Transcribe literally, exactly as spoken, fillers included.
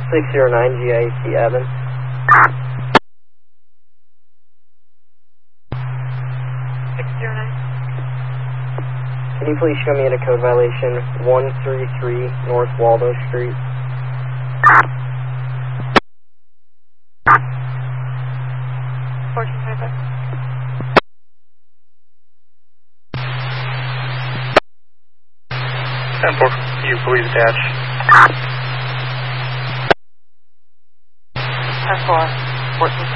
six zero nine G I C Evan. six zero nine. Can you please show me at a code violation one three three North Waldo Street? fourteen twenty-five. ten four, you police dash. ten four, fourteen